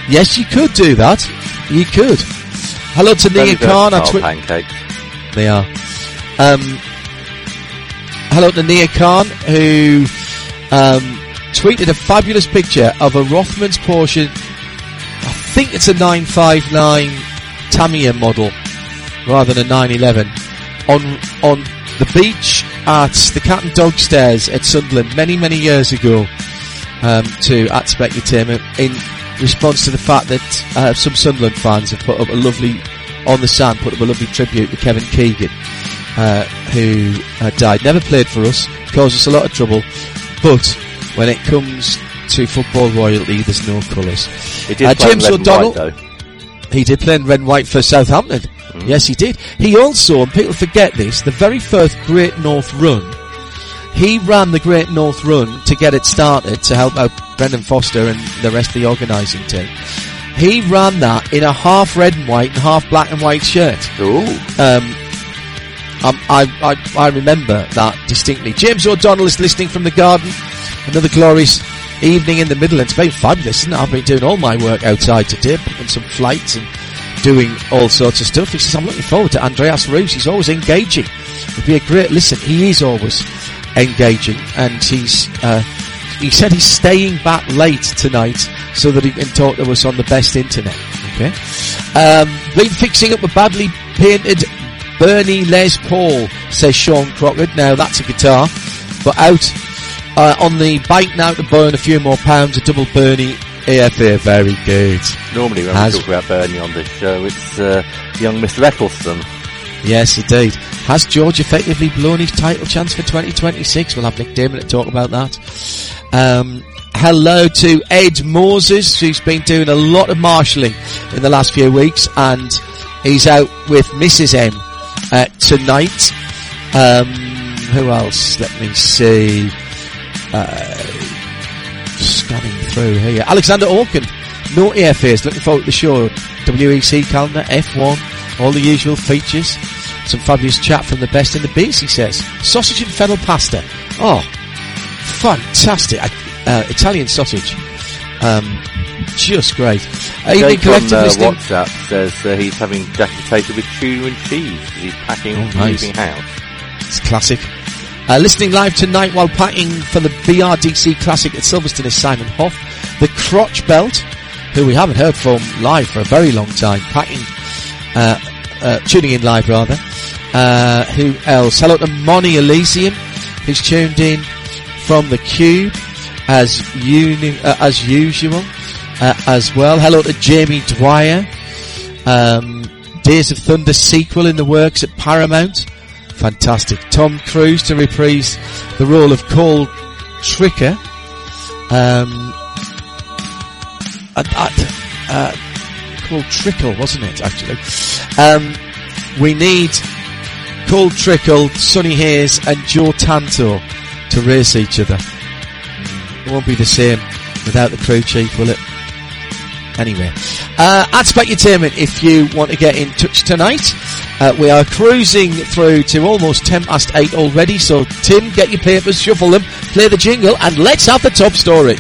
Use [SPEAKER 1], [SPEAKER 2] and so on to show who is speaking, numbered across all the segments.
[SPEAKER 1] Yes, you could do that. You could. Hello to Nia Khan.
[SPEAKER 2] Pancakes.
[SPEAKER 1] They are. Hello to Nia Khan, who tweeted a fabulous picture of a Rothmans Porsche. I think it's a 959 Tamiya model rather than a 911 on the beach at the Cat and Dog Stairs at Sunderland many years ago, to at Specutainment, in response to the fact that some Sunderland fans have put up a lovely tribute to Kevin Keegan, who died. Never played for us, caused us a lot of trouble, but when it comes to football royalty, there's no colours.
[SPEAKER 2] He did play James O'Donnell, white,
[SPEAKER 1] he did play in red and white for Southampton. Yes, he did. He also, and people forget this, the very first Great North Run, he ran the Great North Run to get it started, to help out Brendan Foster and the rest of the organising team. He ran that in a half red and white and half black and white shirt.
[SPEAKER 2] Ooh.
[SPEAKER 1] I remember that distinctly. James O'Donnell is listening from the garden. Another glorious evening in the Midlands. Very fabulous, isn't it? I've been doing all my work outside today, booking some flights and doing all sorts of stuff. He says, I'm looking forward to Andreas Roos. He's always engaging. It'd be a great listen. He is always engaging, and he said he's staying back late tonight so that he can talk to us on the best internet. Okay. Been fixing up a badly painted Bernie Les Paul, says Sean Crockett. Now that's a guitar, but out on the bike now to burn a few more pounds. A double Bernie AFA, very good.
[SPEAKER 2] Normally when we talk about Bernie on this show, it's young Mr. Eccleston.
[SPEAKER 1] Yes, indeed. Has George effectively blown his title chance for 2026? We'll have Nick Damon to talk about that. Hello to Ed Moses, who's been doing a lot of marshalling in the last few weeks, and he's out with Mrs. M tonight. Who else? Let me see. Scanning through here. Alexander Orkin, no AFAs, looking forward to the show. WEC calendar, F1, all the usual features. Some fabulous chat from the best in the biz, he says. Sausage and fennel pasta. Oh, fantastic. Italian sausage. Just great.
[SPEAKER 2] Evening Collective listening. WhatsApp says he's having jack potato with tuna and cheese. He's packing leaving house.
[SPEAKER 1] It's classic. Listening live tonight while packing for the BRDC Classic at Silverstone is Simon Hoff. The Crotch Belt, who we haven't heard from live for a very long time, tuning in live rather. Who else? Hello to Moni Elysium, who's tuned in from the Cube as usual, as well. Hello to Jamie Dwyer. Days of Thunder sequel in the works at Paramount. Fantastic. Tom Cruise to reprise the role of Cole Tricker. Cole Trickle, wasn't it, actually? We need Cole Trickle, Sonny Hayes and Joe Tanto to race each other. It won't be the same without the crew chief, will it? Anyway, at Specutainment, if you want to get in touch tonight, we are cruising through to almost 8:10 already, so Tim, get your papers, shuffle them, play the jingle, and let's have the top story.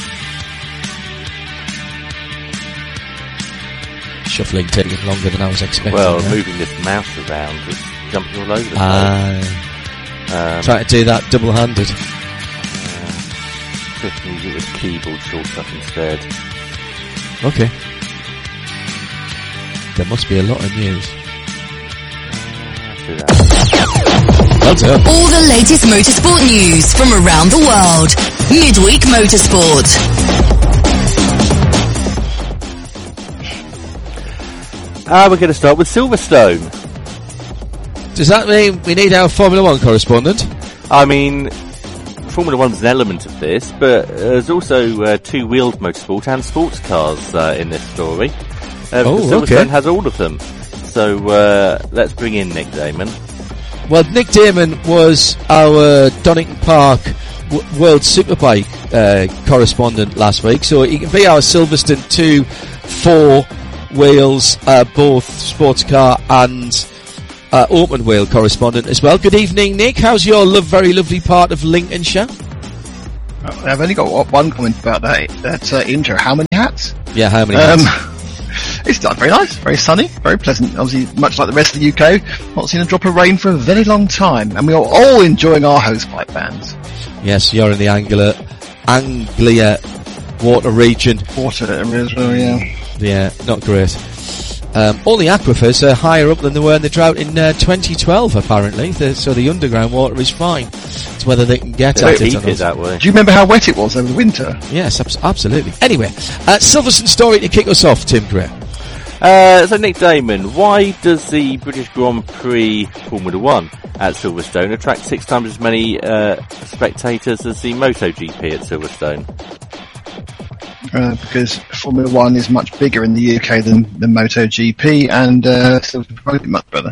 [SPEAKER 1] Shuffling taking longer than I was expecting.
[SPEAKER 2] Well, moving this mouse around, it's jumping all over the place.
[SPEAKER 1] Trying to do that double-handed.
[SPEAKER 2] Just use it with keyboard shortcut instead.
[SPEAKER 1] Okay. There must be a lot of news.
[SPEAKER 3] Well done. All the latest motorsport news from around the world. Midweek Motorsport.
[SPEAKER 2] We're going to start with Silverstone.
[SPEAKER 1] Does that mean we need our Formula 1 correspondent?
[SPEAKER 2] I mean, Formula 1's an element of this, but there's also two-wheeled motorsport and sports cars in this story. Silverstone has all of them. So let's bring in Nick Damon.
[SPEAKER 1] Well, Nick Damon was our Donington Park World Superbike correspondent last week, so he can be our Silverstone 2-4 wheels, both sports car and open wheel correspondent as well. Good evening, Nick. How's your very lovely part of Lincolnshire?
[SPEAKER 4] I've only got one comment about that. That's Inter. How many hats.
[SPEAKER 1] Yeah, how many hats?
[SPEAKER 4] It's very nice, very sunny, very pleasant. Obviously, much like the rest of the UK, not seen a drop of rain for a very long time, and we are all enjoying our hosepipe bans.
[SPEAKER 1] Yes, you're in the Anglia water region.
[SPEAKER 4] Water area as well, yeah.
[SPEAKER 1] Yeah, not great. All the aquifers are higher up than they were in the drought in 2012, apparently. So the underground water is fine. It's whether they can get at it or not.
[SPEAKER 2] That way.
[SPEAKER 4] Do you remember how wet it was over the winter?
[SPEAKER 1] Yes, absolutely. Anyway, Silverstone story to kick us off, Tim Gray.
[SPEAKER 2] So Nick Damon, why does the British Grand Prix Formula 1 at Silverstone attract 6 times as many spectators as the MotoGP at Silverstone?
[SPEAKER 4] Because Formula 1 is much bigger in the UK than MotoGP, and Silverstone's probably much better.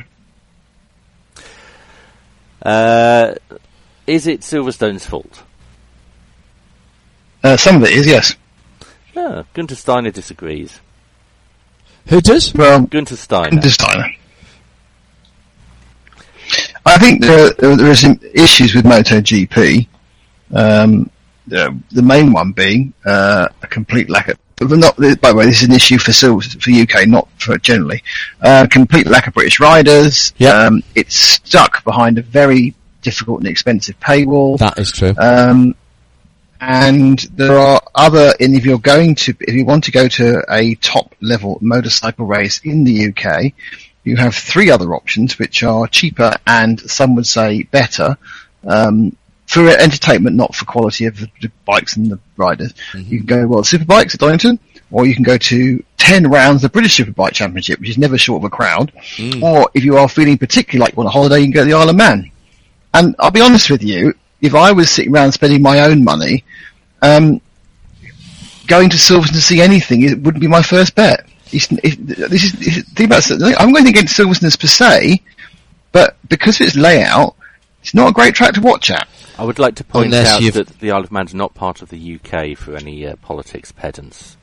[SPEAKER 2] Is it Silverstone's fault?
[SPEAKER 4] Some of it is, yes.
[SPEAKER 2] Gunther Steiner disagrees.
[SPEAKER 1] Who does?
[SPEAKER 4] Well,
[SPEAKER 2] Gunther Steiner.
[SPEAKER 4] Gunther Steiner. I think there are some issues with MotoGP. The main one being a complete lack of. By the way, this is an issue for UK, not for generally. Complete lack of British riders.
[SPEAKER 1] Yep.
[SPEAKER 4] It's stuck behind a very difficult and expensive paywall.
[SPEAKER 1] That is true.
[SPEAKER 4] And there are if you want to go to a top level motorcycle race in the UK, you have 3 other options which are cheaper and some would say better, for entertainment, not for quality of the bikes and the riders. Mm-hmm. You can go, Superbikes at Donington, or you can go to 10 rounds of the British Superbike Championship, which is never short of a crowd. Or if you are feeling particularly like you want a holiday, you can go to the Isle of Man. And I'll be honest with you, if I was sitting around spending my own money, going to Silverstone to see anything, it wouldn't be my think about it. I'm going against Silverstone per se, but because of its layout, it's not a great track to watch at.
[SPEAKER 2] I would like to point out that the Isle of Man is not part of the UK for any politics pedants.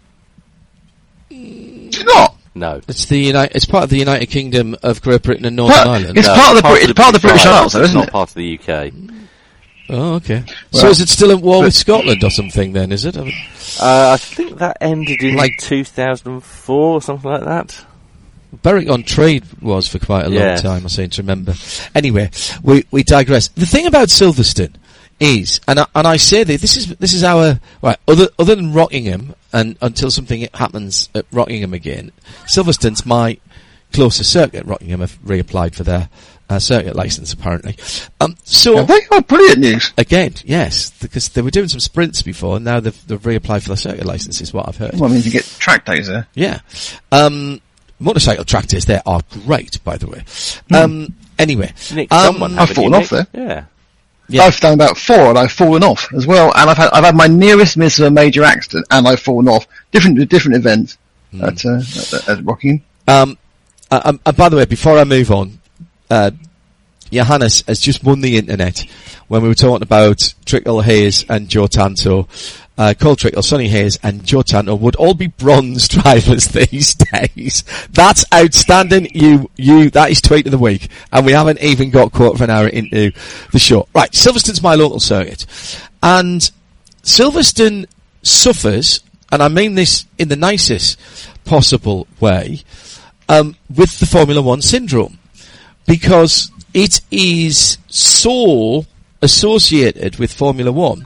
[SPEAKER 4] It's not.
[SPEAKER 2] No,
[SPEAKER 1] it's part of the United Kingdom of Great Britain and Northern Ireland.
[SPEAKER 4] It's part of the British Isles, though, isn't it?
[SPEAKER 2] It's not part of the UK.
[SPEAKER 1] Oh, okay. Well, so is it still at war with Scotland or something then, is it?
[SPEAKER 2] I think that ended in 2004 or something like that.
[SPEAKER 1] Berwick-on-Trade was for quite a long time, I seem to remember. Anyway, we digress. The thing about Silverstone is, and I say this is our, right, other than Rockingham, and until something happens at Rockingham again, Silverstone's my closest circuit. Rockingham have reapplied for their circuit license, apparently. So
[SPEAKER 4] have they? Oh, brilliant news.
[SPEAKER 1] Again, yes, because they were doing some sprints before, and now they've reapplied for their circuit license, is what I've heard.
[SPEAKER 4] Well, I mean, you get track days there.
[SPEAKER 1] Yeah. Motorcycle track days there are great, by the way. Anyway.
[SPEAKER 2] Nick,
[SPEAKER 4] I've fallen off there.
[SPEAKER 2] Yeah.
[SPEAKER 4] I've done about 4 and I've fallen off as well, and I've had my nearest miss of a major accident, and I've fallen off. Different events at Rockingham.
[SPEAKER 1] And by the way, before I move on, Johannes has just won the internet when we were talking about Trickle Hayes and Joe Tanto. Cole Trickle, Sonny Hayes and Joe Tanto would all be bronze drivers these days. That's outstanding. That is tweet of the week. And we haven't even got quarter of an hour into the show. Right, Silverstone's my local circuit. And Silverstone suffers, and I mean this in the nicest possible way, with the Formula 1 syndrome. Because it is so associated with Formula 1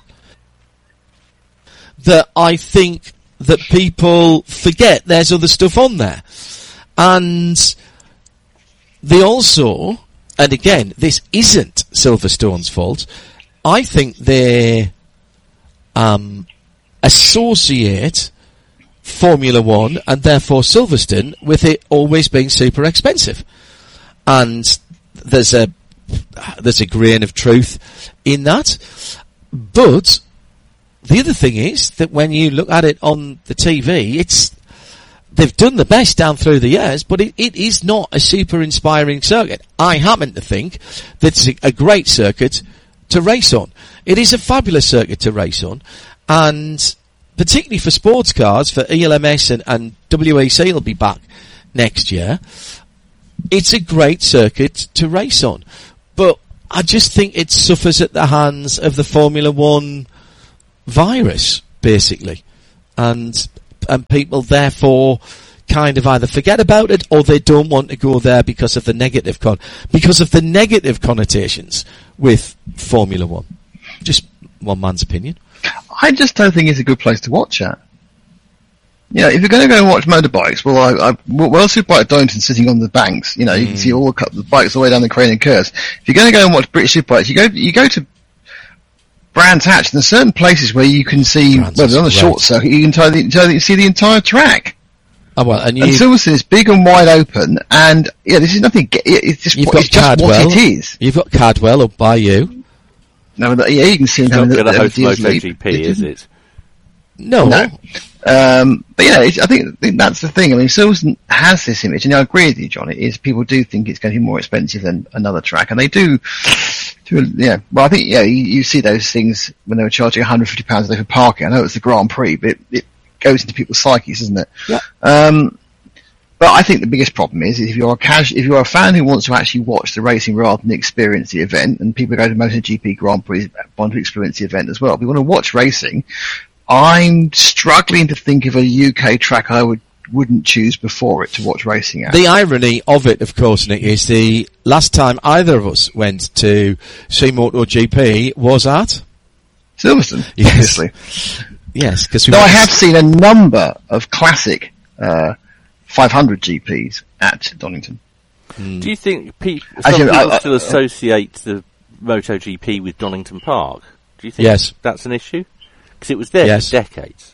[SPEAKER 1] that I think that people forget there's other stuff on there. And they also, and again, this isn't Silverstone's fault, I think they associate Formula 1 and therefore Silverstone with it always being super expensive. And there's a grain of truth in that. But the other thing is that when you look at it on the TV, they've done the best down through the years, but it is not a super inspiring circuit. I happen to think that it's a great circuit to race on. It is a fabulous circuit to race on, and particularly for sports cars, for ELMS and WEC will be back next year. It's a great circuit to race on, but I just think it suffers at the hands of the Formula 1 virus, basically. And and people therefore kind of either forget about it or they don't want to go there because of the negative connotations with Formula One. Just one man's opinion.
[SPEAKER 4] I just don't think it's a good place to watch at. You know, if you're going to go and watch motorbikes, World Superbike at Donington sitting on the banks, you know, you can see all the bikes all the way down the Cranian curves. If you're going to go and watch British Superbikes, you go to Brands Hatch, and there's certain places where you can see, on a short circuit, you can see the entire track.
[SPEAKER 1] Oh, well, and
[SPEAKER 4] Silverstone is big and wide open, and this is nothing. It's just what it is.
[SPEAKER 1] You've got Cadwell up by you.
[SPEAKER 4] No, you can see him having
[SPEAKER 2] the host MotoGP, is it?
[SPEAKER 1] No.
[SPEAKER 4] But I think that's the thing. I mean, Silverstone has this image, and I agree with you, John. It is, people do think it's going to be more expensive than another track, and they do. Well, I think you see those things when they were charging £150 a day for parking. I know it's the Grand Prix, but it goes into people's psyches, doesn't it?
[SPEAKER 1] Yeah.
[SPEAKER 4] But I think the biggest problem is if you're a fan who wants to actually watch the racing rather than experience the event, and people go to MotoGP Grand Prix want to experience the event as well. If you want to watch racing, I'm struggling to think of a UK track I wouldn't choose before it to watch racing at.
[SPEAKER 1] The irony of it, of course, Nick, is the last time either of us went to see MotoGP was at
[SPEAKER 4] Silverstone,
[SPEAKER 1] yes.
[SPEAKER 4] Obviously.
[SPEAKER 1] Yes, because
[SPEAKER 4] I have seen a number of classic 500 GPs at Donington.
[SPEAKER 2] Do you think people still associate the MotoGP with Donington Park? Do you think that's an issue? Because it was there for decades.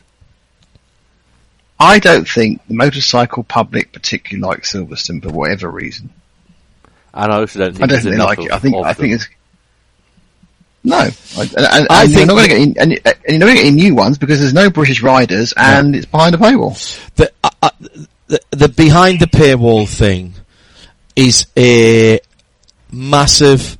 [SPEAKER 4] I don't think the motorcycle public particularly like Silverstone for whatever reason.
[SPEAKER 2] And I also don't think
[SPEAKER 4] they like it. I think it's no.
[SPEAKER 1] I think
[SPEAKER 4] you're not going to get and you're not going to get any new ones because there's no British riders and it's behind a paywall.
[SPEAKER 1] The behind the paywall thing is a massive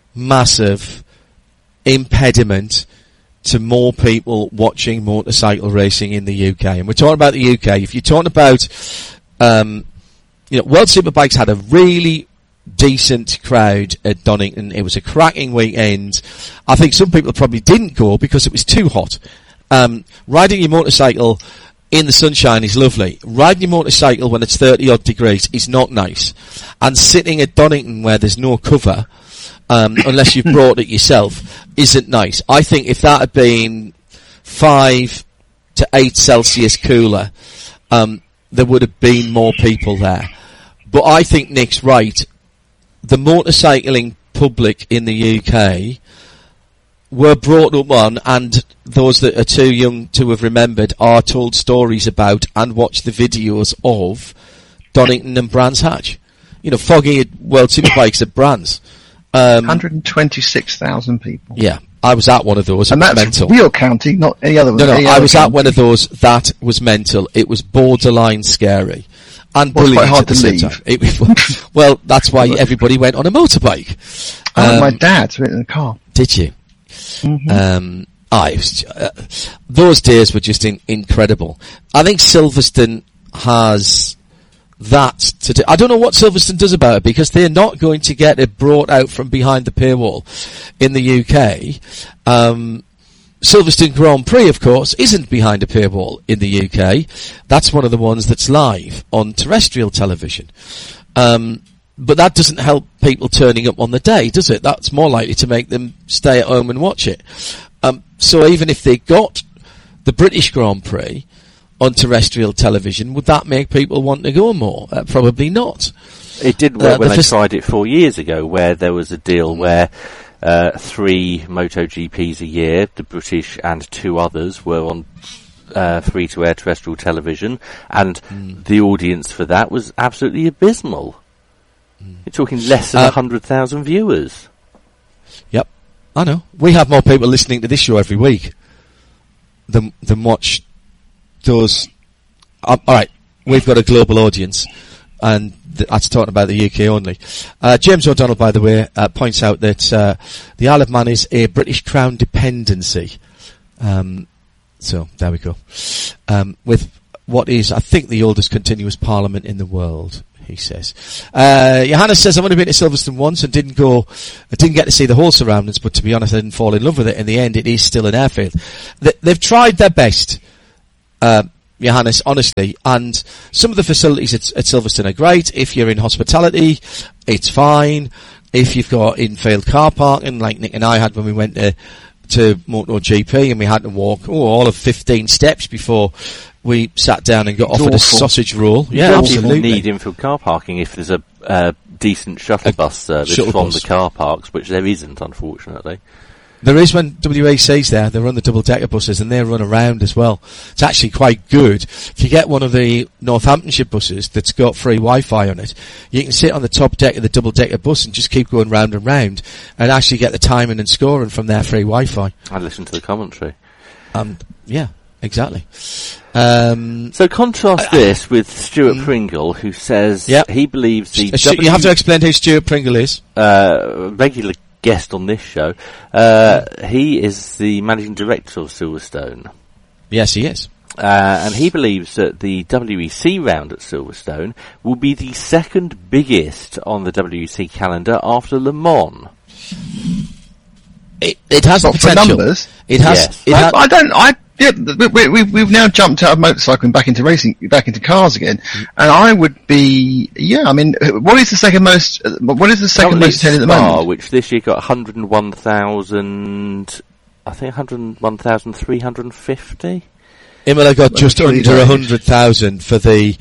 [SPEAKER 1] impediment to more people watching motorcycle racing in the UK. And we're talking about the UK. If you're talking about, World Superbikes had a really decent crowd at Donington. It was a cracking weekend. I think some people probably didn't go because it was too hot. Riding your motorcycle in the sunshine is lovely. Riding your motorcycle when it's 30 odd degrees is not nice. And sitting at Donington where there's no cover, unless you've brought it yourself, isn't nice. I think if that had been 5 to 8 Celsius cooler, there would have been more people there. But I think Nick's right. The motorcycling public in the UK were brought up on, and those that are too young to have remembered are told stories about and watched the videos of Donington and Brands Hatch. Foggy World Superbikes at Brands.
[SPEAKER 4] 126,000 people.
[SPEAKER 1] Yeah, I was at one of those.
[SPEAKER 4] And that's
[SPEAKER 1] mental.
[SPEAKER 4] real county, not any other one.
[SPEAKER 1] No, I was at one of those. That was mental. It was borderline scary. And brilliant
[SPEAKER 4] quite hard
[SPEAKER 1] at the
[SPEAKER 4] to
[SPEAKER 1] same
[SPEAKER 4] leave.
[SPEAKER 1] time. Well, that's why everybody went on a motorbike.
[SPEAKER 4] My dad went in a car.
[SPEAKER 1] Did you?
[SPEAKER 4] Mm-hmm.
[SPEAKER 1] Those days were just incredible. I think Silverstone has that to do. I don't know what Silverstone does about it because they're not going to get it brought out from behind the paywall in the UK. Silverstone Grand Prix, of course, isn't behind a paywall in the UK. That's one of the ones that's live on terrestrial television. But that doesn't help people turning up on the day, does it? That's more likely to make them stay at home and watch it. So even if they got the British Grand Prix on terrestrial television, would that make people want to go more? Probably not.
[SPEAKER 2] It did work when they tried it 4 years ago, where there was a deal where 3 MotoGPs a year, the British and 2 others, were on free-to-air terrestrial television, and the audience for that was absolutely abysmal. You're talking less than 100,000 viewers.
[SPEAKER 1] Yep, I know. We have more people listening to this show every week than watch those. All right, we've got a global audience, and that's talking about the UK only. James O'Donnell, by the way, points out that the Isle of Man is a British Crown dependency. So there we go. With what is, I think, the oldest continuous parliament in the world, he says. Johannes says, I've only been to Silverstone once and didn't get to see the whole surroundings, but to be honest, I didn't fall in love with it. In the end, it is still an airfield. They've tried their best, Johannes, honestly. And some of the facilities at Silverstone are great. If you're in hospitality, it's fine. If you've got infield car parking, like Nick and I had when we went to MotoGP, and we had to walk all of 15 steps before we sat down and got offered a sausage roll. Yeah, absolutely.
[SPEAKER 2] You need infield car parking if there's a decent shuttle bus service from the car parks, which there isn't, unfortunately.
[SPEAKER 1] There is when WEC's there. They run the double-decker buses, and they run around as well. It's actually quite good. If you get one of the Northamptonshire buses that's got free Wi-Fi on it, you can sit on the top deck of the double-decker bus and just keep going round and round, and actually get the timing and scoring from their free Wi-Fi.
[SPEAKER 2] I listen to the commentary.
[SPEAKER 1] Yeah, exactly.
[SPEAKER 2] So contrast this with Stuart Pringle, who says he believes
[SPEAKER 1] you have to explain who Stuart Pringle is.
[SPEAKER 2] Regular guest on this show. He is the managing director of Silverstone.
[SPEAKER 1] Yes, he is.
[SPEAKER 2] And he believes that the WEC round at Silverstone will be the second biggest on the WEC calendar after Le Mans.
[SPEAKER 1] It has the potential.
[SPEAKER 4] For numbers?
[SPEAKER 1] It has.
[SPEAKER 4] Yes. We've now jumped out of motorcycling back into racing, back into cars again, and I would be, I mean, what is the second most attended at the moment?
[SPEAKER 2] Which this year got 101,000, I think 101,350.
[SPEAKER 1] Imola got just under 100,000 for the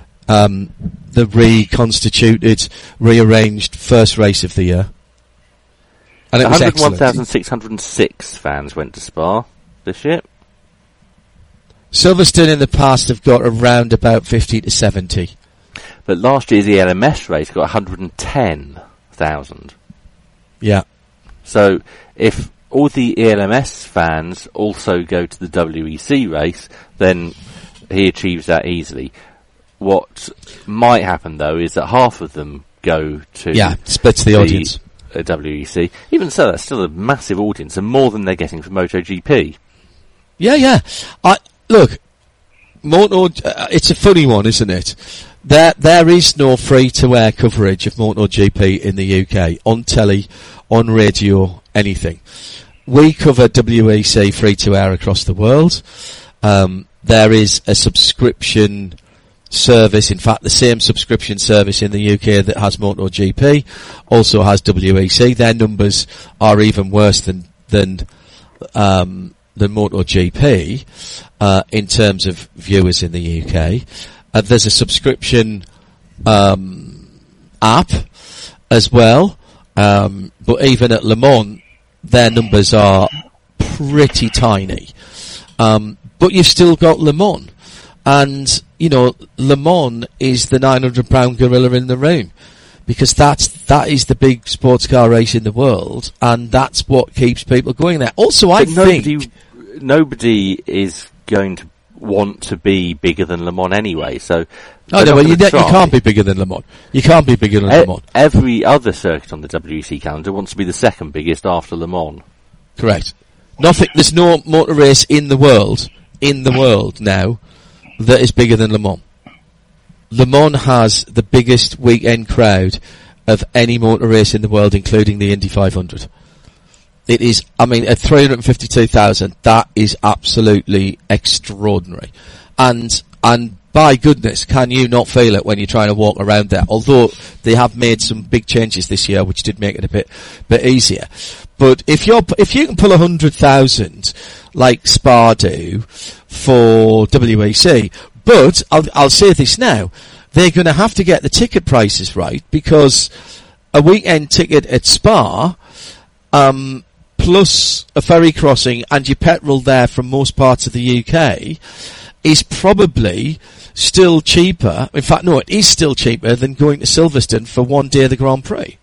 [SPEAKER 1] reconstituted, rearranged first race of the year. And it was
[SPEAKER 2] 101,606 fans went to Spa this year.
[SPEAKER 1] Silverstone in the past have got around about 50 to 70.
[SPEAKER 2] But last year's ELMS race got 110,000.
[SPEAKER 1] Yeah.
[SPEAKER 2] So if all the ELMS fans also go to the WEC race, then he achieves that easily. What might happen though is that half of them go to
[SPEAKER 1] splits the audience.
[SPEAKER 2] WEC. Even so, that's still a massive audience and more than they're getting from MotoGP.
[SPEAKER 1] Yeah. Look, it's a funny one, isn't it? There is no free-to-air coverage of MotoGP in the UK, on telly, on radio, anything. We cover WEC free-to-air across the world. There is a subscription service, in fact the same subscription service in the UK that has MotoGP, also has WEC. Their numbers are even worse than MotoGP, in terms of viewers in the UK. There's a subscription, app as well, but even at Le Mans, their numbers are pretty tiny. But you've still got Le Mans. And, Le Mans is the 900-pound gorilla in the room. Because that is the big sports car race in the world, and that's what keeps people going there. Also, I think
[SPEAKER 2] nobody is going to want to be bigger than Le Mans anyway. So
[SPEAKER 1] you can't be bigger than Le Mans. You can't be bigger than Le Mans.
[SPEAKER 2] Every other circuit on the WEC calendar wants to be the second biggest after Le Mans.
[SPEAKER 1] Correct. There's no motor race in the world now that is bigger than Le Mans. Le Mans has the biggest weekend crowd of any motor race in the world, including the Indy 500. It is, at 352,000, that is absolutely extraordinary. And by goodness, can you not feel it when you're trying to walk around there? Although they have made some big changes this year, which did make it a bit easier. But if you can pull 100,000 like Spa do for WEC, but I'll say this now, they're going to have to get the ticket prices right, because a weekend ticket at Spa, plus a ferry crossing and your petrol there from most parts of the UK, is probably still cheaper. In fact, no, it is still cheaper than going to Silverstone for one day of the Grand Prix.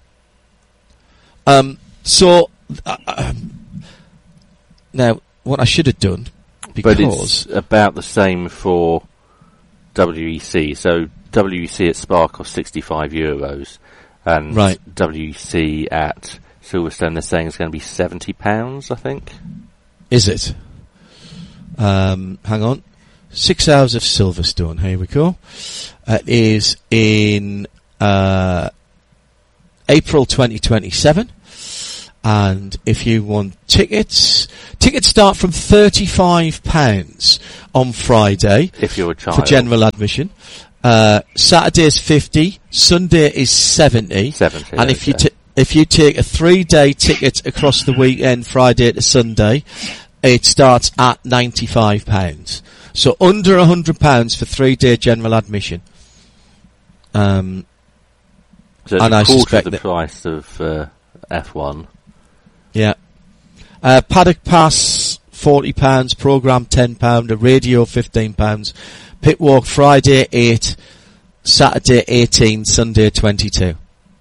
[SPEAKER 1] Now, what I should have done, because...
[SPEAKER 2] But it's about the same for WEC. So WEC at Spa costs €65, and WEC at Silverstone, they're saying it's going to be £70, I think.
[SPEAKER 1] Is it? Hang on. 6 hours of Silverstone. Here we go. It is in April 2027. And if you want tickets start from £35 on Friday.
[SPEAKER 2] If you're a child.
[SPEAKER 1] For general admission. Saturday is 50, Sunday is 70. And if you take a 3-day ticket across the weekend, Friday to Sunday, it starts at £95. So under £100 for 3-day general admission.
[SPEAKER 2] So and I suspect the price of F1.
[SPEAKER 1] Yeah. Paddock Pass £40, programme £10, a radio £15, pit walk Friday 8, Saturday 18, Sunday 22.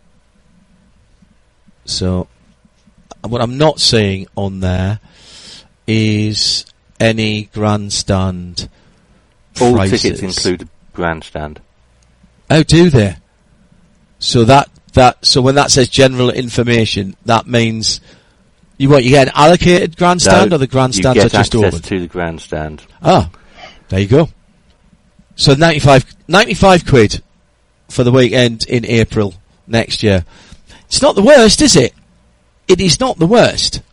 [SPEAKER 1] So what I'm not seeing on there is any grandstand
[SPEAKER 2] all
[SPEAKER 1] prices.
[SPEAKER 2] Tickets include a grandstand.
[SPEAKER 1] Oh, do they? So so when that says general information, that means you get an allocated grandstand, or the grandstands are just open?
[SPEAKER 2] You get access to the grandstand.
[SPEAKER 1] Ah, there you go. So 95 quid for the weekend in April next year. It's not the worst, is it? It is not the worst.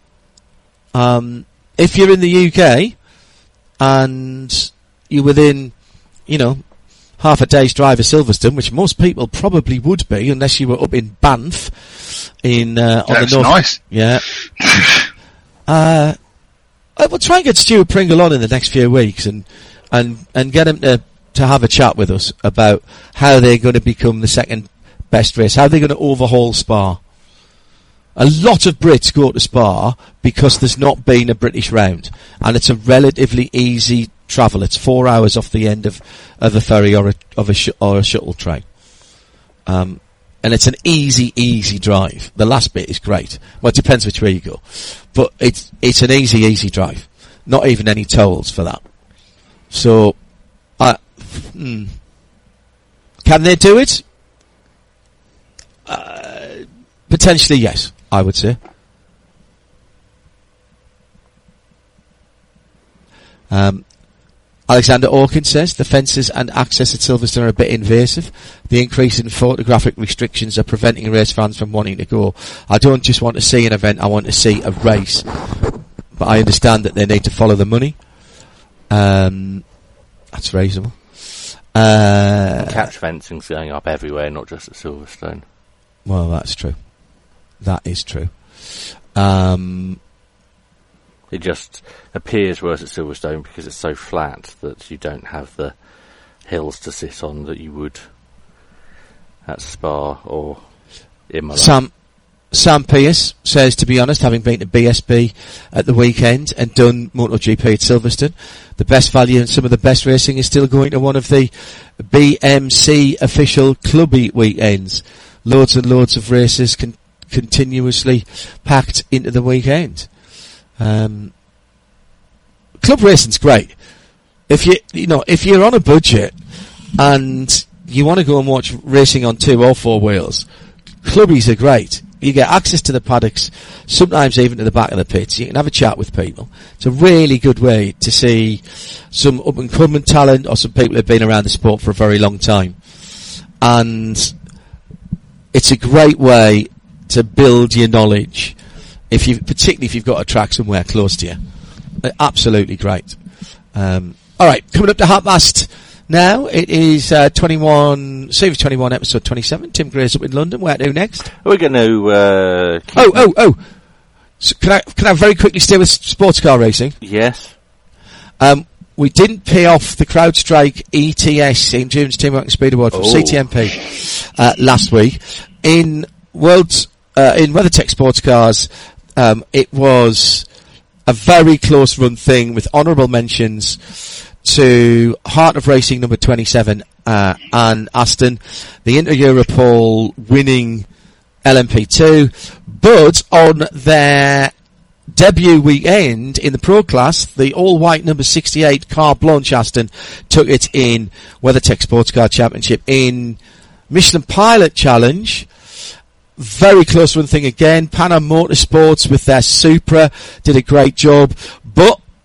[SPEAKER 1] If you're in the UK and you're within, half a day's drive of Silverstone, which most people probably would be, unless you were up in Banff, on the north.
[SPEAKER 4] Nice.
[SPEAKER 1] Yeah. We'll try and get Stuart Pringle on in the next few weeks and get him to have a chat with us about how they're going to become the second best race, how they're going to overhaul Spa. A lot of Brits go to Spa because there's not been a British round, and it's a relatively easy travel. It's 4 hours off the end of a ferry or a shuttle train. And it's an easy drive. The last bit is great. Well, it depends which way you go. But it's an easy drive. Not even any tolls for that. So, can they do it? Potentially, yes, I would say. Alexander Hawkins says the fences and access at Silverstone are a bit invasive. The increase in photographic restrictions are preventing race fans from wanting to go. I don't just want to see an event, I want to see a race. But I understand that they need to follow the money. That's reasonable.
[SPEAKER 2] Catch fencing's going up everywhere, not just at Silverstone.
[SPEAKER 1] Well, that's true. That is true.
[SPEAKER 2] It just appears worse at Silverstone because it's so flat that you don't have the hills to sit on that you would at Spa or Imola.
[SPEAKER 1] Sam Pierce says, to be honest, having been to BSB at the weekend and done MotoGP at Silverstone, the best value and some of the best racing is still going to one of the BMC official clubby weekends. Loads and loads of races continuously packed into the weekend. Club racing's great. If you're on a budget and you want to go and watch racing on 2 or 4 wheels, clubbies are great. You get access to the paddocks, sometimes even to the back of the pits. You can have a chat with people. It's a really good way to see some up and coming talent or some people who've been around the sport for a very long time. And it's a great way to build your knowledge, particularly if you've got a track somewhere close to you. Absolutely great. Alright, coming up to 1:30 now. It is 21, Series 21, episode 27. Tim Gray's up in London. Where to next?
[SPEAKER 2] We're going to...
[SPEAKER 1] So can I very quickly stay with sports car racing?
[SPEAKER 2] Yes.
[SPEAKER 1] We didn't pay off the CrowdStrike ETS in June's Team Working Speed Award from CTMP last week. In WeatherTech Sports Cars, it was a very close run thing with honourable mentions to Heart of Racing number 27 and Aston, the Inter-Europol winning LMP2, but on their debut weekend in the Pro Class, the all-white number 68 Car Blanche Aston took it in WeatherTech Sports Car Championship. In Michelin Pilot Challenge, very close run thing again. Pan Am Motorsports with their Supra did a great job, but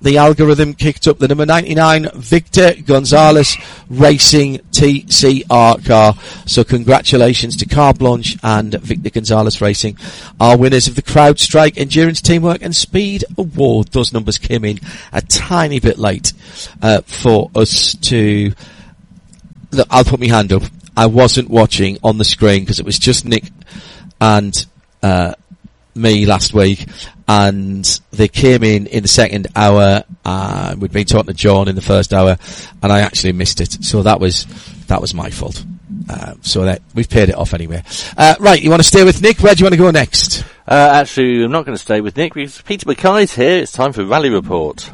[SPEAKER 1] the algorithm kicked up the number 99 Victor Gonzalez Racing TCR car. So congratulations to Car Blanche and Victor Gonzalez Racing, our winners of the CrowdStrike Endurance, Teamwork and Speed Award. Those numbers came in a tiny bit late for us to... Look, I'll put my hand up. I wasn't watching on the screen because it was just Nick and me last week, and they came in the second hour. We'd been talking to John in the first hour, and I actually missed it. So that was my fault. So that we've paid it off anyway. Right, you want to stay with Nick? Where do you want to go next?
[SPEAKER 2] Actually, I'm not going to stay with Nick because Peter Mackay's here. It's time for Rally Report.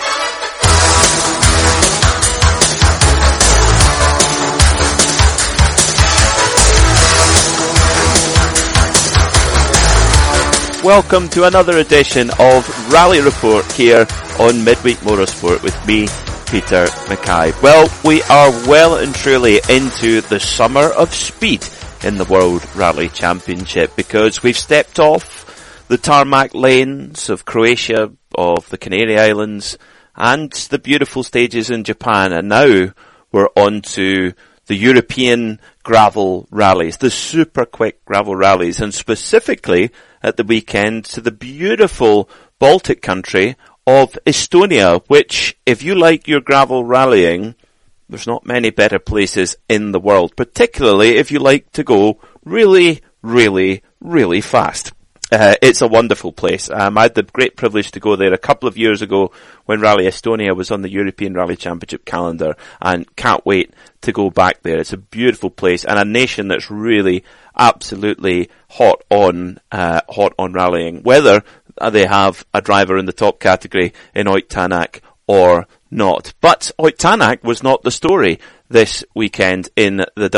[SPEAKER 2] Welcome to another edition of Rally Report here on Midweek Motorsport with me, Peter Mackay. Well, we are well and truly into the summer of speed in the World Rally Championship because we've stepped off the tarmac lanes of Croatia, of the Canary Islands, and the beautiful stages in Japan, and now we're on to the European gravel rallies, the super quick gravel rallies, and specifically at the weekend to the beautiful Baltic country of Estonia, which, if you like your gravel rallying, there's not many better places in the world, particularly if you like to go really, really, really fast. It's a wonderful place. I had the great privilege to go there a couple of years ago when Rally Estonia was on the European Rally Championship calendar, and can't wait to go back there. It's a beautiful place and a nation that's really absolutely hot on rallying, whether they have a driver in the top category in Ott Tänak or not. But Ott Tänak was not the story this weekend in the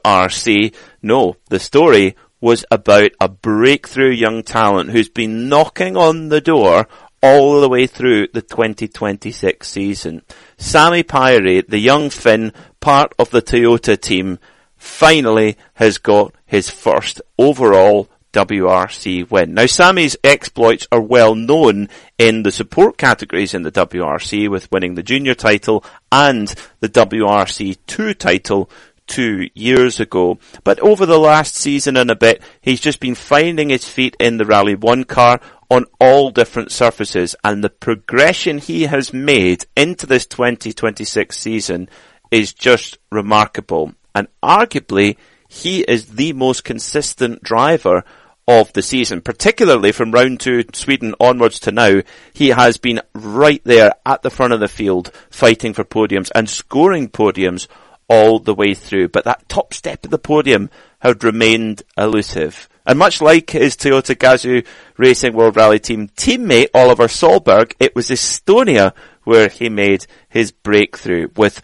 [SPEAKER 2] WRC. No, the story was about a breakthrough young talent who's been knocking on the door all the way through the 2026 season. Sami Päiри, the young Finn, part of the Toyota team, finally has got his first overall WRC win. Now, Sami's exploits are well known in the support categories in the WRC, with winning the junior title and the WRC 2 title 2 years ago. But over the last season and a bit, he's just been finding his feet in the Rally 1 car on all different surfaces, and the progression he has made into this 2026 season is just remarkable. And arguably, he is the most consistent driver of the season, particularly from round 2 Sweden onwards to now. He has been right there at the front of the field, fighting for podiums and scoring podiums all the way through. But that top step of the podium had remained elusive. And much like his Toyota Gazoo Racing World Rally Team teammate Oliver Solberg, it was Estonia where he made his breakthrough with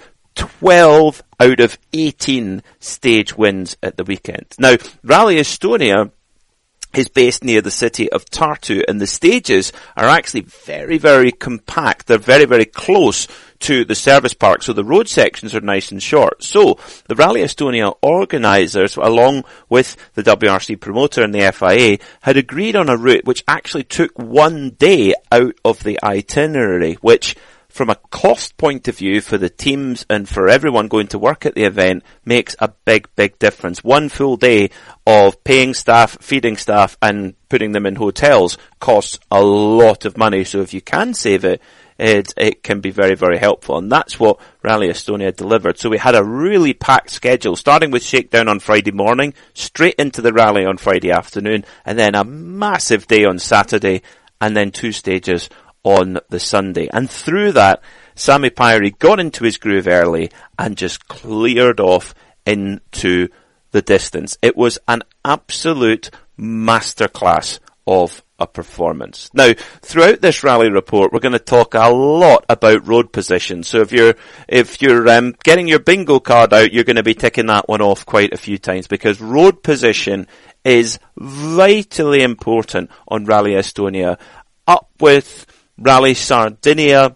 [SPEAKER 2] 12 out of 18 stage wins at the weekend. Now, Rally Estonia is based near the city of Tartu, and the stages are actually very, very compact. They're very, very close to the service park, so the road sections are nice and short. So, the Rally Estonia organisers, along with the WRC promoter and the FIA, had agreed on a route which actually took 1 day out of the itinerary, which, from a cost point of view for the teams and for everyone going to work at the event, makes a big, big difference. 1 full day of paying staff, feeding staff and putting them in hotels costs a lot of money. So if you can save it, it can be very, very helpful. And that's what Rally Estonia delivered. So we had a really packed schedule, starting with shakedown on Friday morning, straight into the rally on Friday afternoon, and then a massive day on Saturday, and then 2 stages on the Sunday. And through that, Sami Päiri got into his groove early and just cleared off into the distance. It was an absolute masterclass of a performance. Now, throughout this rally report, we're going to talk a lot about road position. So if you're getting your bingo card out, you're going to be ticking that one off quite a few times, because road position is vitally important on Rally Estonia. Up with Rally Sardinia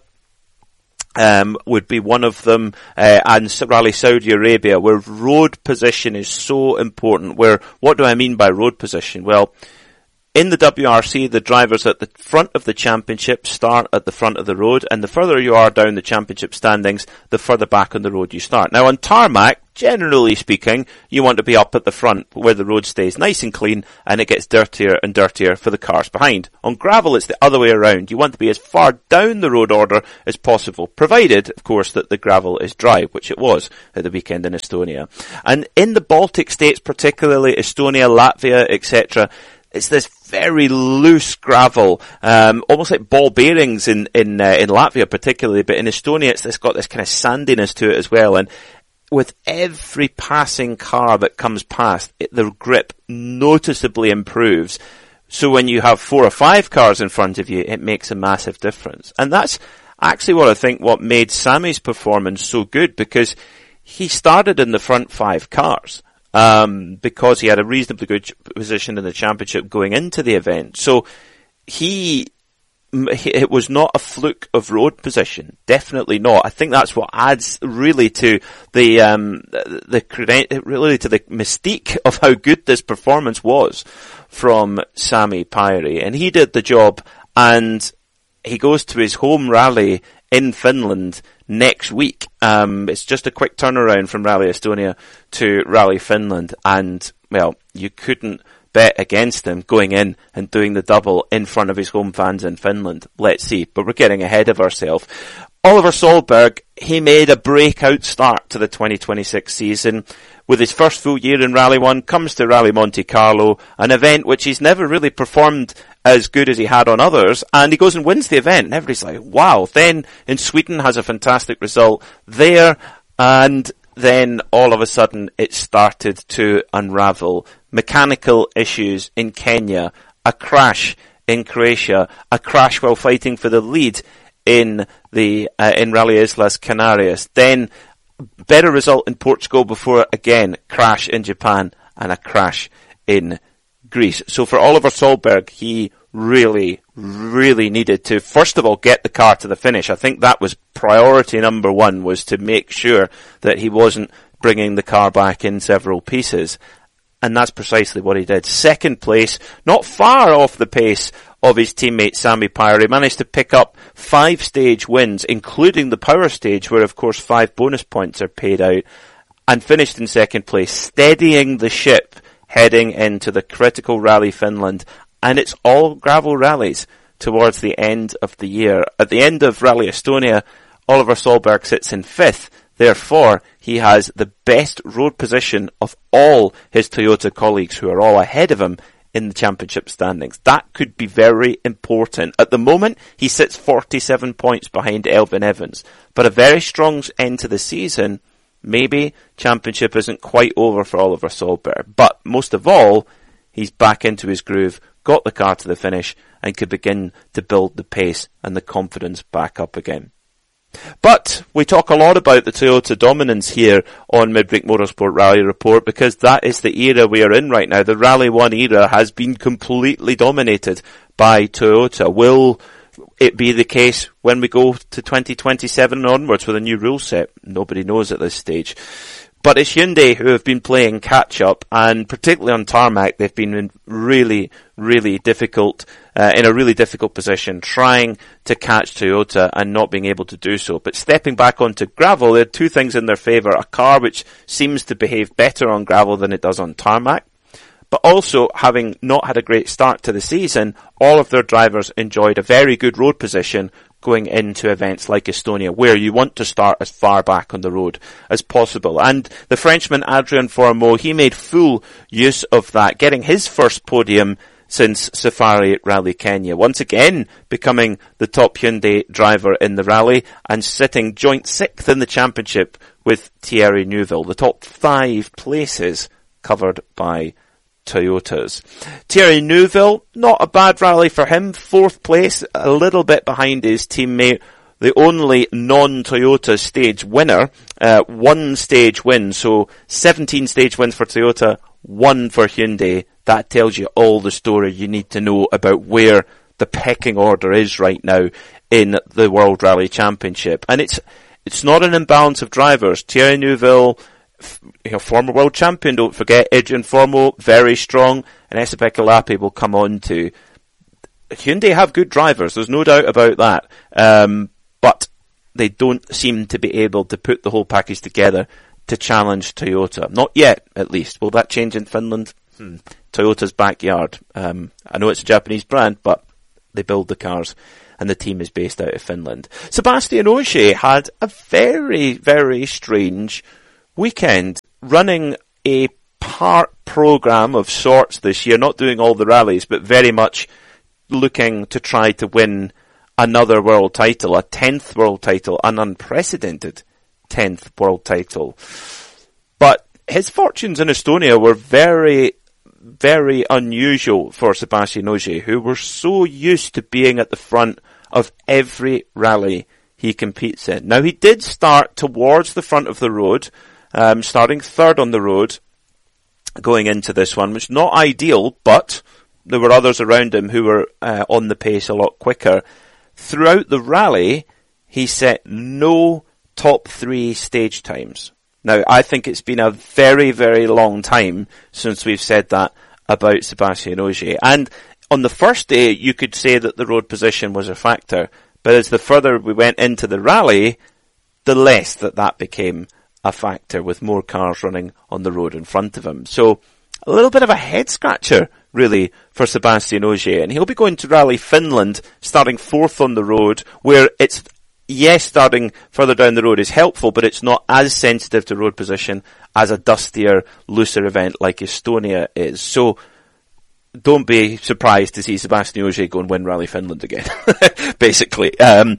[SPEAKER 2] would be one of them, and Rally Saudi Arabia, where road position is so important. What do I mean by road position? Well,
[SPEAKER 5] In the WRC, the drivers at the front of the championship start at the front of the road, and the further you are down the championship standings, the further back on the road you start. Now on tarmac, generally speaking, you want to be up at the front where the road stays nice and clean and it gets dirtier and dirtier for the cars behind. On gravel, it's the other way around. You want to be as far down the road order as possible, provided, of course, that the gravel is dry, which it was at the weekend in Estonia. And in the Baltic states, particularly Estonia, Latvia, etc., it's this very loose gravel, almost like ball bearings in Latvia particularly, but in Estonia it's got this kind of sandiness to it as well. And with every passing car that comes past, the grip noticeably improves. So when you have 4 or 5 cars in front of you, it makes a massive difference. And that's actually what made Sami's performance so good, because he started in the front 5 cars. Because he had a reasonably good position in the championship going into the event. So it was not a fluke of road position. Definitely not. I think that's what adds really to the mystique of how good this performance was from Sami Päiri. And he did the job, and he goes to his home rally in Finland next week. It's just a quick turnaround from Rally Estonia to Rally Finland, and, well, you couldn't bet against him going in and doing the double in front of his home fans in Finland. Let's see, but we're getting ahead of ourselves. Oliver Solberg, he made a breakout start to the 2026 season. With his first full year in Rally 1, comes to Rally Monte Carlo, an event which he's never really performed as good as he had on others, and he goes and wins the event, and everybody's like, wow. Then in Sweden has a fantastic result there, and then all of a sudden it started to unravel. Mechanical issues in Kenya, a crash in Croatia, a crash while fighting for the lead in Rally Islas Canarias, then better result in Portugal before, again, crash in Japan and a crash in Greece. So for Oliver Solberg, he really, really needed to, first of all, get the car to the finish. I think that was priority number 1, was to make sure that he wasn't bringing the car back in several pieces. And that's precisely what he did. Second place, not far off the pace of his teammate Sami Päiri, managed to pick up 5 stage wins, including the power stage, where of course 5 bonus points are paid out, and finished in second place, steadying the ship heading into the critical Rally Finland. And it's all gravel rallies towards the end of the year. At the end of Rally Estonia, Oliver Solberg sits in 5th. Therefore, he has the best road position of all his Toyota colleagues, who are all ahead of him in the championship standings. That could be very important. At the moment, he sits 47 points behind Elfyn Evans. But a very strong end to the season, maybe championship isn't quite over for Oliver Solberg. But most of all, he's back into his groove, got the car to the finish, and could begin to build the pace and the confidence back up again. But we talk a lot about the Toyota dominance here on Midweek Motorsport Rally Report, because that is the era we are in right now. The Rally 1 era has been completely dominated by Toyota. Will it be the case when we go to 2027 onwards with a new rule set? Nobody knows at this stage. But it's Hyundai who have been playing catch-up, and particularly on tarmac, they've been in really, really difficult, in a really difficult position, trying to catch Toyota and not being able to do so. But stepping back onto gravel, there are 2 things in their favour. A car which seems to behave better on gravel than it does on tarmac, but also, having not had a great start to the season, all of their drivers enjoyed a very good road position going into events like Estonia, where you want to start as far back on the road as possible. And the Frenchman Adrien Fourmeau, he made full use of that, getting his first podium since Safari Rally Kenya, once again becoming the top Hyundai driver in the rally and sitting joint 6th in the championship with Thierry Neuville, the top 5 places covered by Toyotas. Thierry Neuville, not a bad rally for him, 4th place, a little bit behind his teammate, the only non-Toyota stage winner, 1 stage win, so 17 stage wins for Toyota, 1 for Hyundai. That tells you all the story you need to know about where the pecking order is right now in the World Rally Championship. And it's not an imbalance of drivers. Thierry Neuville, former world champion, don't forget. Adrien Fourmeau, very strong. and Esapekka Lappi will come on to. Hyundai have good drivers, there's no doubt about that, but they don't seem to be able to put the whole package together to challenge Toyota. Not yet, at least. Will that change in Finland? Toyota's backyard. I know it's a Japanese brand, but they build the cars, and the team is based out of Finland. Sébastien Ogier had a very, very strange weekend, running a part program of sorts this year, not doing all the rallies, but very much looking to try to win another world title, a 10th world title, an unprecedented 10th world title. But his fortunes in Estonia were very, very unusual for Sébastien Ogier, who were so used to being at the front of every rally he competes in. Now, he did start towards the front of the road, starting third on the road going into this one, which is not ideal, but there were others around him who were on the pace a lot quicker. Throughout the rally, he set no top 3 stage times. Now, I think it's been a very, very long time since we've said that about Sébastien Ogier. And on the first day, you could say that the road position was a factor. But as the further we went into the rally, the less that became a factor, with more cars running on the road in front of him. So, a little bit of a head-scratcher, really, for Sébastien Ogier. And he'll be going to Rally Finland, starting 4th on the road, where it's, yes, starting further down the road is helpful, but it's not as sensitive to road position as a dustier, looser event like Estonia is. So, don't be surprised to see Sébastien Ogier go and win Rally Finland again, basically.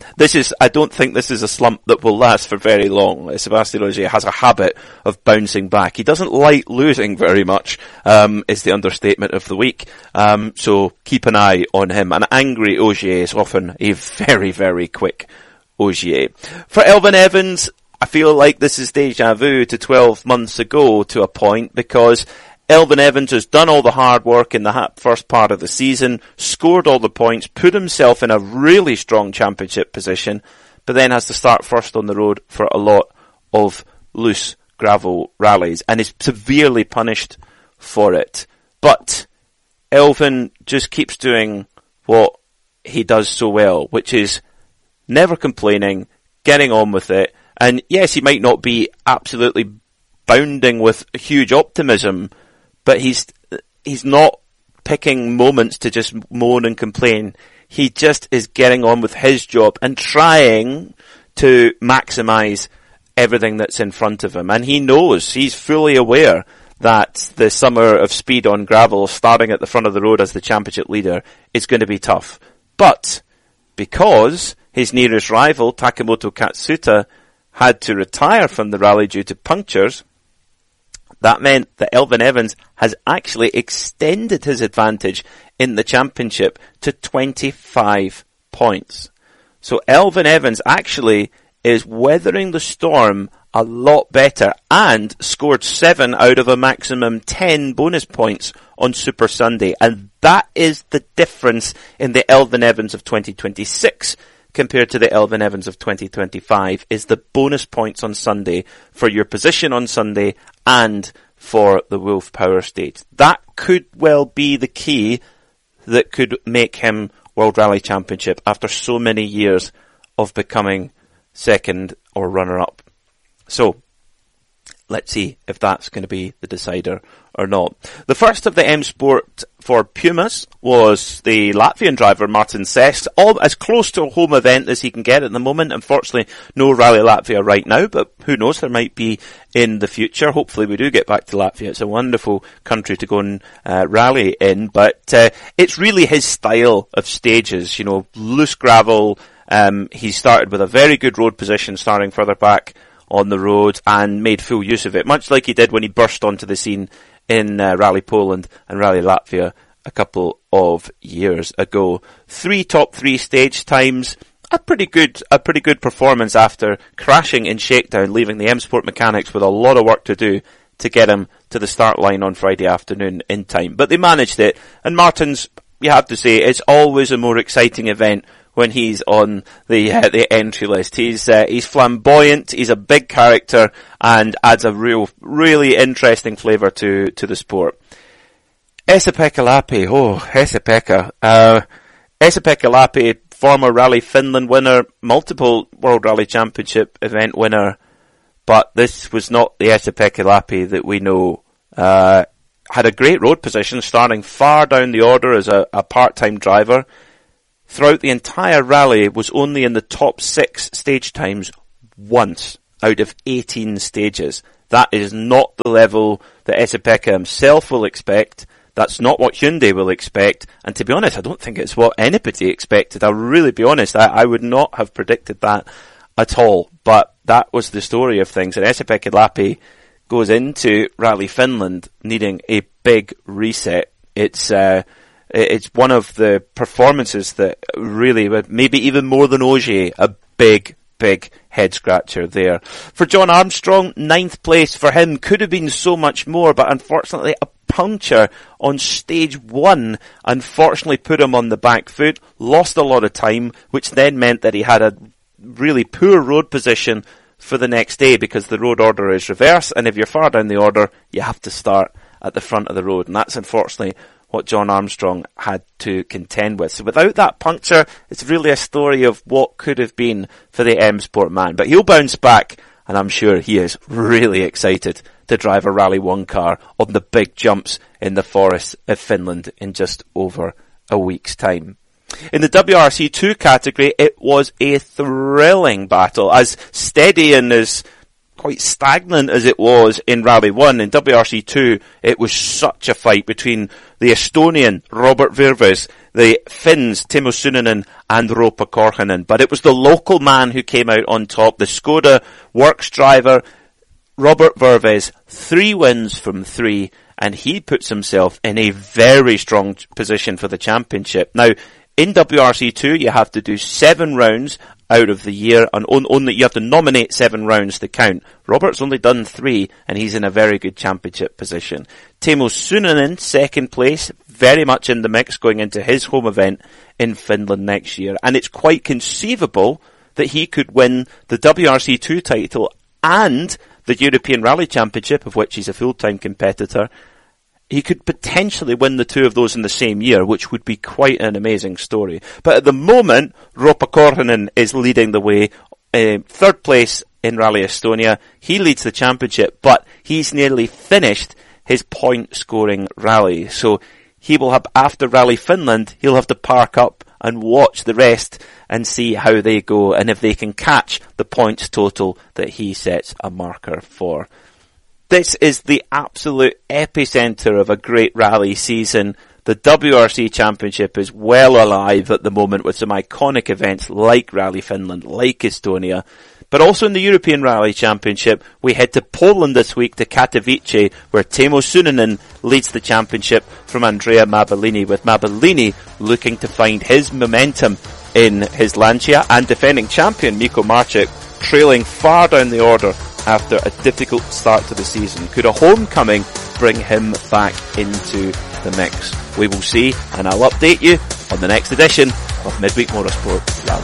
[SPEAKER 5] I don't think this is a slump that will last for very long. Sébastien Ogier has a habit of bouncing back. He doesn't like losing very much, is the understatement of the week. So keep an eye on him. An angry Ogier is often a very, very quick Ogier. For Elfyn Evans, I feel like this is deja vu to 12 months ago to a point, because Elfyn Evans has done all the hard work in the first part of the season, scored all the points, put himself in a really strong championship position, but then has to start first on the road for a lot of loose gravel rallies, and is severely punished for it. But Elfyn just keeps doing what he does so well, which is never complaining, getting on with it, and yes, he might not be absolutely bounding with huge optimism, but he's not picking moments to just moan and complain. He just is getting on with his job and trying to maximise everything that's in front of him. And he knows, he's fully aware that the summer of speed on gravel, starting at the front of the road as the championship leader, is going to be tough. But because his nearest rival, Takamoto Katsuta, had to retire from the rally due to punctures, that meant that Elfyn Evans has actually extended his advantage in the championship to 25 points. So Elfyn Evans actually is weathering the storm a lot better and scored 7 out of a maximum 10 bonus points on Super Sunday. And that is the difference in the Elfyn Evans of 2026 compared to the Elfyn Evans of 2025, is the bonus points on Sunday for your position on Sunday and for the Wolf Power Stage. That could well be the key that could make him World Rally Championship after so many years of becoming second or runner-up. So, let's see if that's going to be the decider or not. The first of the M Sport for Pumas was the Latvian driver Martin Sess, all as close to a home event as he can get at the moment. Unfortunately, no Rally Latvia right now, but who knows, there might be in the future. Hopefully we do get back to Latvia. It's a wonderful country to go and rally in, but it's really his style of stages, you know, loose gravel. He started with a very good road position, starting further back on the road, and made full use of it, much like he did when he burst onto the scene in Rally Poland and Rally Latvia a couple of years ago. 3 top 3 stage times, a pretty good performance after crashing in Shakedown, leaving the M Sport mechanics with a lot of work to do to get him to the start line on Friday afternoon in time. But they managed it, and Martin's, you have to say, it's always a more exciting event when he's on the entry list. He's flamboyant, he's a big character, and adds a really interesting flavour to the sport. Esa-Pekka Lappi. Oh, Esa-Pekka. Esa-Pekka Lappi, former Rally Finland winner, multiple World Rally Championship event winner, but this was not the Esa-Pekka Lappi that we know. Had a great road position, starting far down the order as a part-time driver. Throughout the entire rally, was only in the top 6 stage times once out of 18 stages. That is not the level that Esa-Pekka himself will expect. That's not what Hyundai will expect. And to be honest, I don't think it's what anybody expected. I'll really be honest. I would not have predicted that at all. But that was the story of things. And Esa-Pekka Lappi goes into Rally Finland needing a big reset. It's one of the performances that really, maybe even more than Ogier, a big head scratcher there. For John Armstrong, 9th place for him could have been so much more, but unfortunately a puncture on stage 1 unfortunately put him on the back foot, lost a lot of time, which then meant that he had a really poor road position for the next day because the road order is reversed, and if you're far down the order, you have to start at the front of the road, and that's unfortunately what John Armstrong had to contend with. So without that puncture, it's really a story of what could have been for the M Sport man. But he'll bounce back, and I'm sure he is really excited to drive a Rally 1 car on the big jumps in the forests of Finland in just over a week's time. In the WRC2 category, it was a thrilling battle, as steady and as quite stagnant as it was in Rally 1. In WRC2, it was such a fight between the Estonian Robert Virves, the Finns Timo Sunninen and Ropa Korhonen. But it was the local man who came out on top, the Skoda works driver, Robert Virves, 3 wins from 3, and he puts himself in a very strong position for the championship. Now, in WRC2, you have to do 7 rounds out of the year, and only you have to nominate 7 rounds to count. Robert's only done 3, and he's in a very good championship position. Timo Sunninen, 2nd place, very much in the mix going into his home event in Finland next year. And it's quite conceivable that he could win the WRC2 title and the European Rally Championship, of which he's a full-time competitor. He could potentially win the 2 of those in the same year, which would be quite an amazing story. But at the moment, Ropa Korhonen is leading the way. 3rd place in Rally Estonia. He leads the championship, but he's nearly finished his point-scoring rally. So he will have, after Rally Finland, he'll have to park up and watch the rest and see how they go and if they can catch the points total that he sets a marker for. This is the absolute epicenter of a great rally season. The WRC Championship is well alive at the moment with some iconic events like Rally Finland, like Estonia. But also in the European Rally Championship, we head to Poland this week to Katowice, where Timo Sunninen leads the championship from Andrea Mabellini, with Mabellini looking to find his momentum in his Lancia, and defending champion Mikko Marczyk trailing far down the order after a difficult start to the season. Could a homecoming bring him back into the mix? We will see, and I'll update you on the next edition of Midweek Motorsport Rally.